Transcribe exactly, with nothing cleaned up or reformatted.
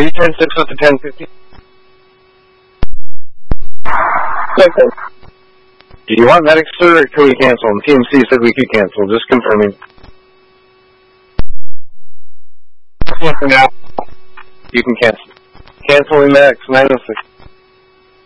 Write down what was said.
Are you ten six with the ten fifty? Okay. Do you want medics, sir, or can we cancel? And T M C said we could cancel. Just confirming. For now. You can cancel. Canceling medics, nine oh six.